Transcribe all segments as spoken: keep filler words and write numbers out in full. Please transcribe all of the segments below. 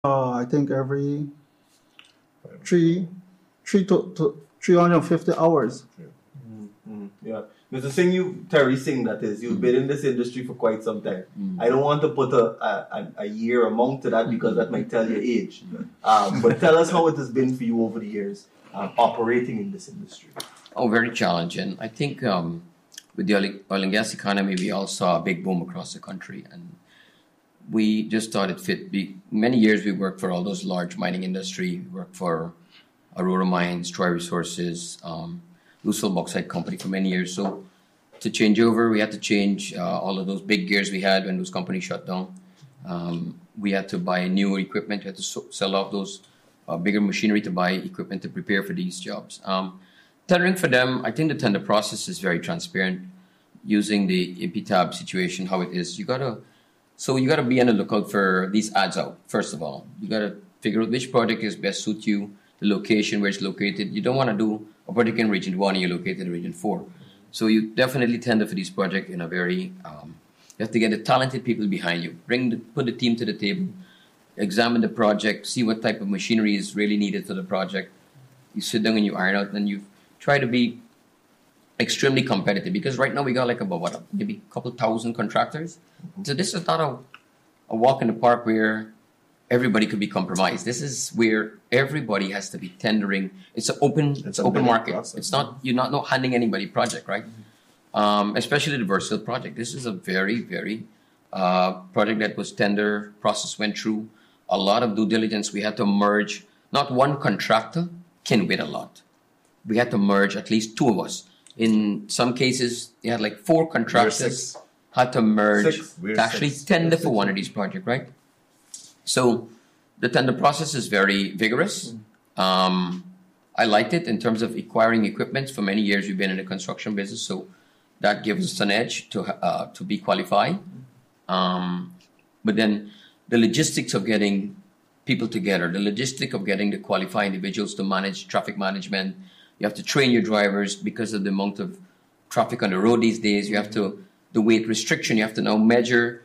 Uh, I think every three, three to, to three hundred fifty hours. Mm-hmm. Yeah. There's a thing you, Terry, saying that is, you've been in this industry for quite some time. Mm. I don't want to put a, a, a year amount to that because that might tell your age. Um, but tell us how it has been for you over the years um, operating in this industry. Oh, very challenging. I think um, with the oil, oil and gas economy, we all saw a big boom across the country. And we just thought it fit. We, many years we worked for all those large mining industry, we worked for Aurora Mines, Troy Resources, um, Lucille Bauxite Company for many years. So to change over, we had to change uh, all of those big gears we had when those companies shut down. Um, we had to buy new equipment. We had to so- sell off those uh, bigger machinery to buy equipment to prepare for these jobs. Um, tendering for them, I think the tender process is very transparent. Using the I P T A B situation, how it is, you gotta so you gotta be on the lookout for these ads out. First of all, you gotta figure out which project is best suit you, the location where it's located. You don't want to do a project in region one and you're located in region four. So you definitely tender for these projects in a very, um, you have to get the talented people behind you. Bring the, put the team to the table, examine the project, see what type of machinery is really needed for the project. You sit down and you iron out, and you try to be extremely competitive because right now we got like about what, maybe a couple thousand contractors. So this is not a, a walk in the park where everybody could be compromised. This is where everybody has to be tendering. It's an open, it's, it's an open market. Process. It's not, you're not, not handing anybody project, right? Mm-hmm. Um, especially the Versatile project. This is a very, very uh, project that was tender process went through a lot of due diligence. We had to merge. Not one contractor can win a lot. We had to merge at least two of us. In some cases, they had like four contractors had to merge to actually six. tender for one of these projects, right? So the tender process is very vigorous. Um, I liked it in terms of acquiring equipment. For many years, we've been in the construction business, so that gives us an edge to uh, to be qualified. Um, but then the logistics of getting people together, the logistic of getting the qualified individuals to manage traffic management. You have to train your drivers because of the amount of traffic on the road these days. You have to, the weight restriction, you have to now measure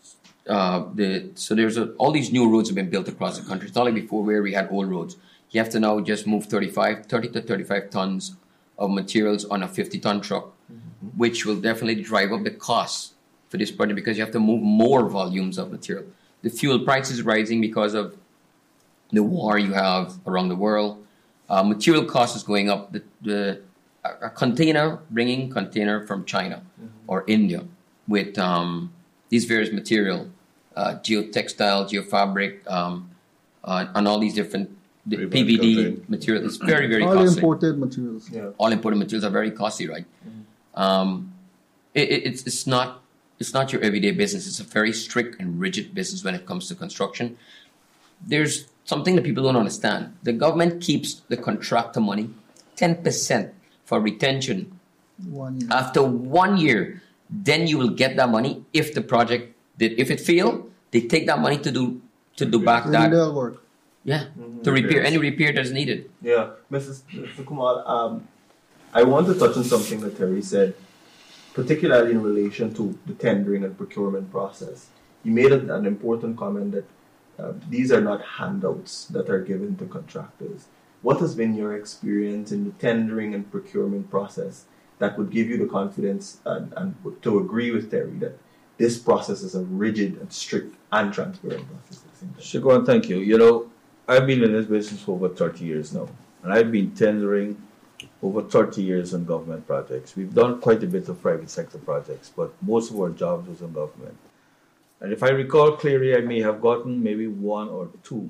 uh, the, so there's a, all these new roads have been built across the country. It's not like before where we had old roads. You have to now just move thirty-five, thirty to thirty-five tons of materials on a fifty ton truck, mm-hmm. which will definitely drive up the cost for this project because you have to move more volumes of material. The fuel price is rising because of the war you have around the world. Uh, material cost is going up. The, the a container, bringing container from China mm-hmm. or India with um, these various material, uh, geotextile, geofabric, um, uh, and all these different the P V D material. It's very, very all costly. All imported materials. Yeah. All imported materials are very costly, right? Mm-hmm. Um, it, it, it's it's not it's not your everyday business. It's a very strict and rigid business when it comes to construction. There's something that people don't understand. The government keeps the contractor money, ten percent for retention. One year. After one year, then you will get that money if the project did. If it failed, they take that money to do to do back that work. Yeah, mm-hmm. to repair any repair that's needed. Yeah, Missus Mister Kumar, um, I want to touch on something that Terry said, particularly in relation to the tendering and procurement process. You made an, an important comment that Uh, these are not handouts that are given to contractors. What has been your experience in the tendering and procurement process that would give you the confidence and, and to agree with Terry that this process is a rigid and strict and transparent process? Shukwan, thank you. You know, I've been in this business for over thirty years now, and I've been tendering over thirty years on government projects. We've done quite a bit of private sector projects, but most of our jobs was on government. And if I recall clearly, I may have gotten maybe one or two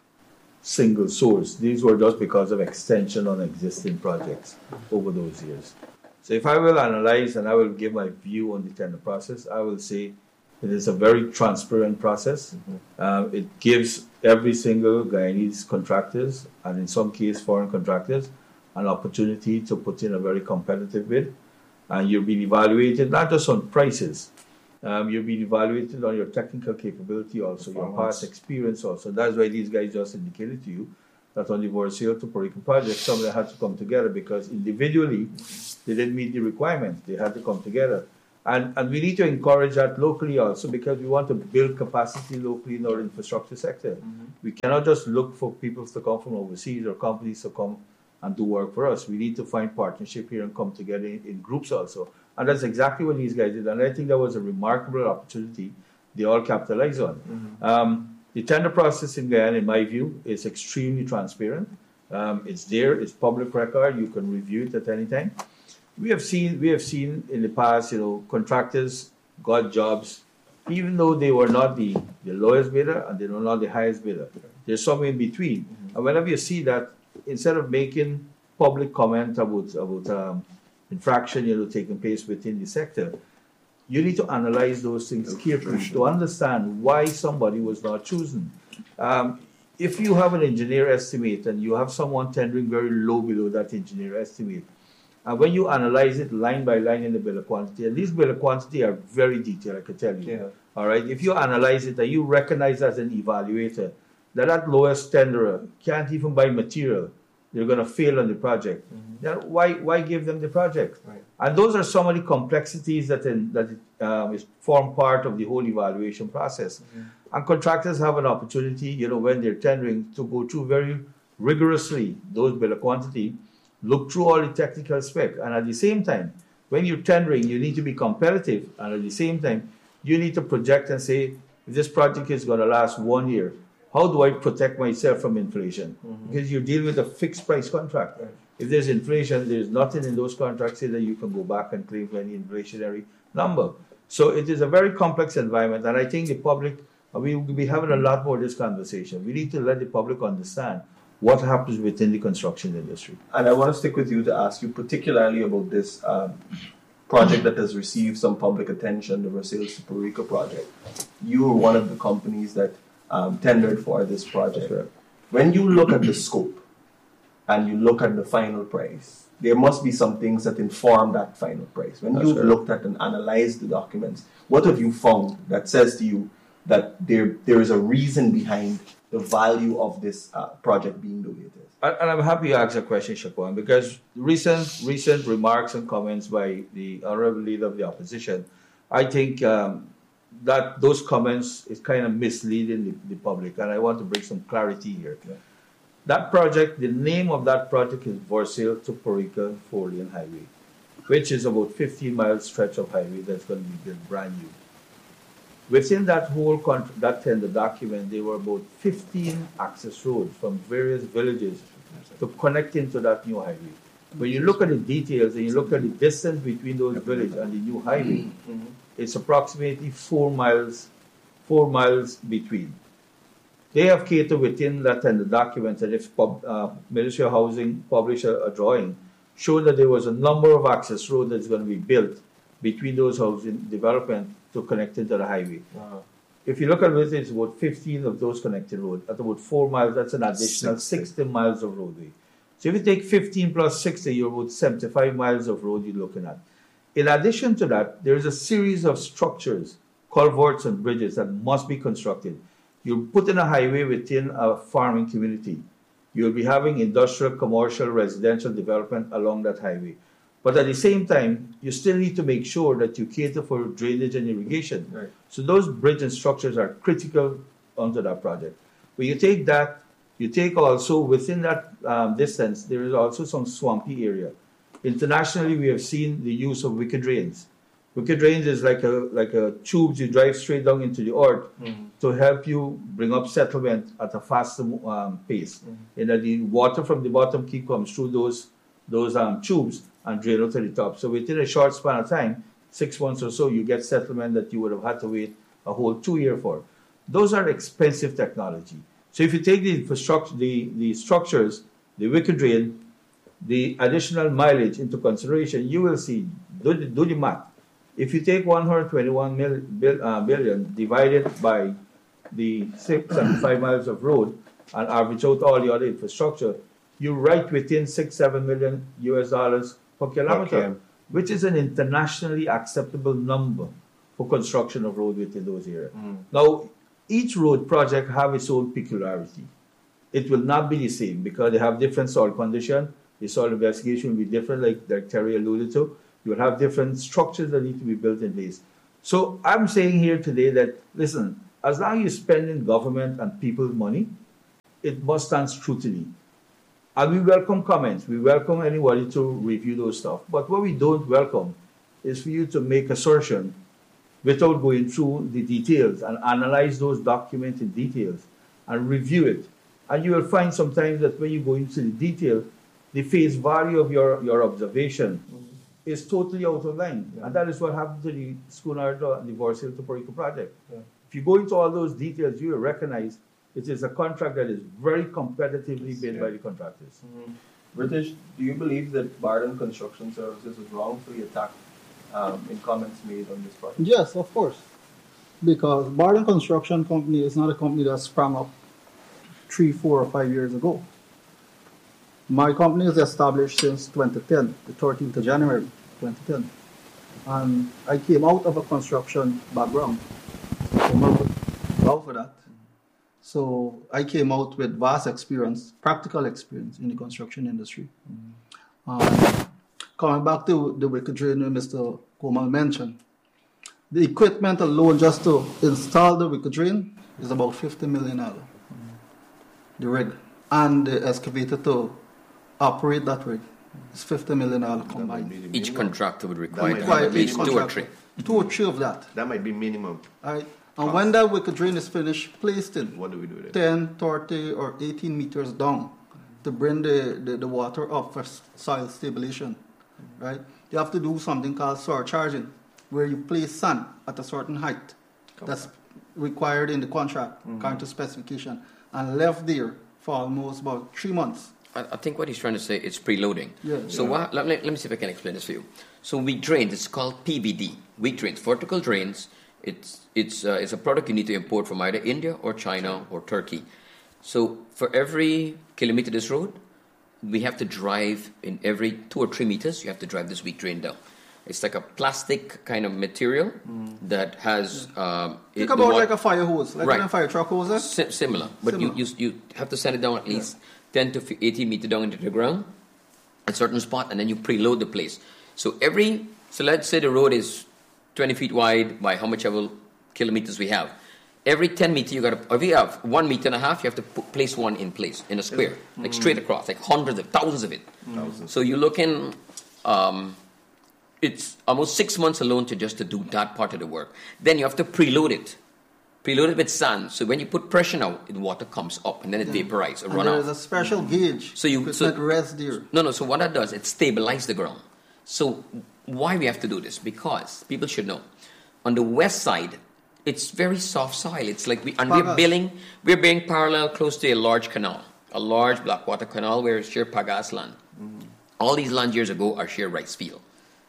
single source. These were just because of extension on existing projects over those years. So if I will analyze and I will give my view on the tender process, I will say it is a very transparent process. Mm-hmm. Um, it gives every single Guyanese contractors, and in some cases foreign contractors, an opportunity to put in a very competitive bid. And you're being evaluated not just on prices, Um, you're being evaluated on your technical capability also, your past experience also. That's why these guys just indicated to you that on the Versatile to Puerto Rico project, some of them had to come together because individually they didn't meet the requirements. They had to come together. And, and we need to encourage that locally also because we want to build capacity locally in our infrastructure sector. Mm-hmm. We cannot just look for people to come from overseas or companies to come and do work for us. We need to find partnership here and come together in, in groups also. And that's exactly what these guys did. And I think that was a remarkable opportunity they all capitalized on. Mm-hmm. Um, the tender process in Guyana, in my view, is extremely transparent. Um, it's there, it's public record, you can review it at any time. We have seen we have seen in the past, you know, contractors got jobs, even though they were not the, the lowest bidder and they were not the highest bidder. There's somewhere in between. Mm-hmm. And whenever you see that, instead of making public comment about about um, infraction, you know, taking place within the sector, you need to analyze those things carefully to understand why somebody was not chosen. Um, if you have an engineer estimate and you have someone tendering very low below that engineer estimate, and when you analyze it line by line in the bill of quantity, and these bill of quantity are very detailed, I can tell you. Yeah. All right. If you analyze it and you recognize as an evaluator that that lowest tenderer can't even buy material, they're going to fail on the project. Mm-hmm. Then why why give them the project? Right. And those are some of the complexities that in, that um, is form part of the whole evaluation process. Mm-hmm. And contractors have an opportunity, you know, when they're tendering, to go through very rigorously those bill of quantity, look through all the technical spec, and at the same time, when you're tendering, you need to be competitive, and at the same time, you need to project and say, if this project is going to last one year, how do I protect myself from inflation? Mm-hmm. Because you're dealing with a fixed price contract. Right. If there's inflation, there's nothing in those contracts that you can go back and claim for any inflationary number. So it is a very complex environment, and I think the public, we will be having a lot more of this conversation. We need to let the public understand what happens within the construction industry. And I want to stick with you to ask you particularly about this um, project that has received some public attention, the Versailles to Puerto Rico project. You were one of the companies that um, tendered for this project. Right. When you look at the scope and you look at the final price, there must be some things that inform that final price. When That's you've right. looked at and analyzed the documents, what have you found that says to you that there there is a reason behind the value of this uh, project being the way it is? And I'm happy you asked a question, Shaquan, because recent recent remarks and comments by the honorable leader of the opposition, I think um, that those comments is kind of misleading the, the public, and I want to bring some clarity here. Yeah. That project, the name of that project is Versailles to Puerto Rico four-lane highway, which is about fifteen mile stretch of highway that's going to be built brand new. Within that whole country, that tender document, there were about fifteen access roads from various villages to connect into that new highway. When you look at the details and you look at the distance between those villages and the new highway, mm-hmm. it's approximately four miles, four miles between. They have catered within that tender document that if pub, uh, Ministry of Housing published a, a drawing showing that there was a number of access roads that's going to be built between those housing development to connect into the highway. Uh-huh. If you look at it, it's about fifteen of those connected roads. At about four miles, that's an additional sixty, sixty miles of roadway. So if you take fifteen plus sixty, you're about seventy-five miles of road you're looking at. In addition to that, there is a series of structures, culverts and bridges that must be constructed. You'll put in a highway within a farming community. You'll be having industrial, commercial, residential development along that highway. But at the same time, you still need to make sure that you cater for drainage and irrigation. Right. So those bridge and structures are critical onto that project. When you take that, you take also within that um, distance, there is also some swampy area. Internationally, we have seen the use of wicked drains. Wicked drains is like a like a tubes you drive straight down into the earth mm-hmm. to help you bring up settlement at a faster um, pace. Mm-hmm. And that the water from the bottom keep comes through those those um, tubes and drain out to the top. So within a short span of time, six months or so, you get settlement that you would have had to wait a whole two years for. Those are expensive technology. So if you take the infrastructure, the, the structures, the wicked drain, the additional mileage into consideration, you will see, do the, do the math. If you take one hundred twenty-one mil, bill, uh, billion divided by the seventy-five miles of road and average out all the other infrastructure, you're right within six, seven million U S dollars per kilometer, okay. which is an internationally acceptable number for construction of road within those areas. Mm. Now, each road project have its own peculiarity. It will not be the same because they have different soil condition. The soil investigation will be different, like, like Terry alluded to. You will have different structures that need to be built in place. So I'm saying here today that, listen, as long as you're spending government and people's money, it must stand scrutiny. And we welcome comments. We welcome anybody to review those stuff. But what we don't welcome is for you to make assertion without going through the details and analyze those documents in details and review it. And you will find sometimes that when you go into the detail, the face value of your, your observation mm-hmm. is totally out of line. Yeah. And that is what happened to the Schooner Divorce Hill to Puerto Rico project. Yeah. If you go into all those details, you will recognize it is a contract that is very competitively bid yeah. by the contractors. Mm-hmm. British, do you believe that Bardon Construction Services was wrongfully attacked um, in comments made on this project? Yes, of course. Because Bardon Construction Company is not a company that sprang up three, four, or five years ago. My company is established since twenty ten, the thirteenth of January twenty ten. And I came out of a construction background. Out for that. So I came out with vast experience, practical experience in the construction industry. Mm-hmm. Um, coming back to the wicked drain Mister Komal mentioned, the equipment alone just to install the wicked drain is about fifty million dollars. Mm-hmm. The rig and the excavator to operate that rig is fifty million dollars combined. Each contractor would require to have at least two or three. Two or three of that. That might be minimum. All right. And cost. When that wicked drain is finished, placed in what do we do with it? ten, thirty, or eighteen meters down mm-hmm. to bring the, the, the water up for soil stabilization, mm-hmm. right? You have to do something called surcharging, where you place sand at a certain height Come that's back. required in the contract, mm-hmm. according to specification, and left there for almost about three months. I, I think what he's trying to say is preloading. Yeah, so yeah. What, let, me, let me see if I can explain this for you. So weak drains, it's called P V D, weak drains, vertical drains. It's it's uh, it's a product you need to import from either India or China or Turkey. So for every kilometer this road, we have to drive in every two or three meters. You have to drive this weak drain down. It's like a plastic kind of material mm. that has. Um, Think it, about like a fire hose, like right. a fire truck hose. Si- similar, but similar. You, you you have to send it down at least yeah. ten to eighteen meters down into the ground, at a certain spot, and then you preload the place. So every so let's say the road is twenty feet wide by how much ever kilometers we have. Every ten meter, you got to, if you have one meter and a half, you have to put, place one in place in a square, mm-hmm. like straight across, like hundreds of thousands of it. Mm-hmm. So you're looking, um, it's almost six months alone to just to do that part of the work. Then you have to preload it, preload it with sand. So when you put pressure now, the water comes up and then it yeah. vaporizes or and run there out. There's a special gauge. So you it's so, not rest there. No, no. So what that does, it stabilizes the ground. So why we have to do this? Because people should know, on the west side, it's very soft soil. It's like we and Pagas. we're building, we're being parallel close to a large canal, a large Blackwater canal where it's sheer Pagas land. Mm-hmm. All these land years ago are sheer rice field,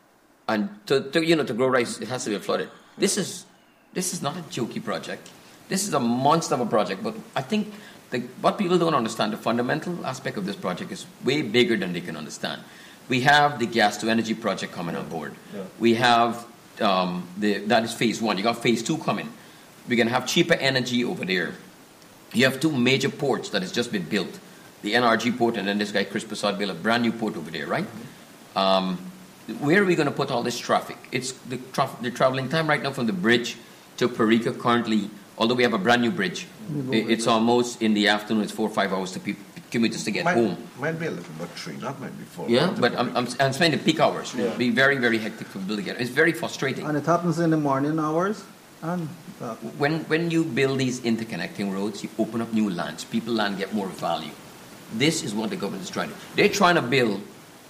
and to, to you know to grow rice it has to be flooded. This is this is not a jokey project. This is a monster of a project. But I think the, what people don't understand, the fundamental aspect of this project is way bigger than they can understand. We have the gas to energy project coming on board. Yeah. We have um, the that is phase one. You got phase two coming. We're gonna have cheaper energy over there. You have two major ports that has just been built, the N R G port and then this guy Chris Prasad built a brand new port over there, right? Mm-hmm. Um, where are we gonna put all this traffic? It's the, tra- the traveling time right now from the bridge to Perica currently. Although we have a brand new bridge, mm-hmm. it, it's almost in the afternoon. It's four or five hours to people. Commuters to get might, home. Might be a little bit three, not might be four. Yeah, but I'm, I'm, I'm spending peak hours. Yeah. It'll be very, very hectic for people to get. It's very frustrating. And it happens in the morning hours. And uh, when when you build these interconnecting roads, you open up new lands. People land get more value. This is what the government is trying to do. They're trying to build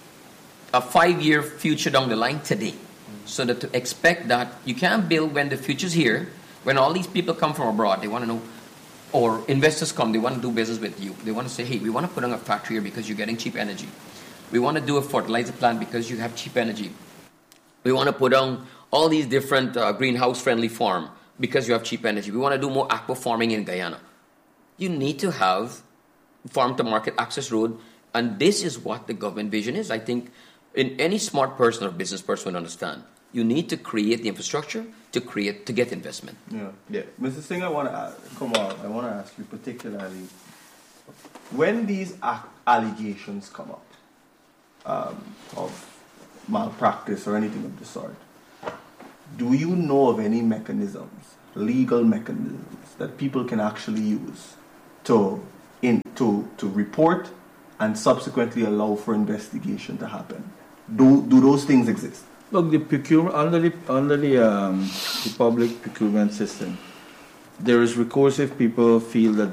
a five-year future down the line today, mm-hmm. so that to expect that you can't build when the future's here. When all these people come from abroad, they want to know. Or investors come, they want to do business with you. They want to say, hey, we want to put on a factory here because you're getting cheap energy. We want to do a fertilizer plant because you have cheap energy. We want to put on all these different uh, greenhouse-friendly farm because you have cheap energy. We want to do more aqua farming in Guyana. You need to have farm-to-market access road, and this is what the government vision is. I think in any smart person or business person would understand. You need to create the infrastructure to create to get investment. Yeah, yeah. Mister Singh, I want to ask, come on. I want to ask you particularly when these a- allegations come up um, of malpractice or anything of the sort, do you know of any mechanisms, legal mechanisms, that people can actually use to in to to report and subsequently allow for investigation to happen? Do do those things exist? Look, the procurement under the under the um, the public procurement system, there is recourse if people feel that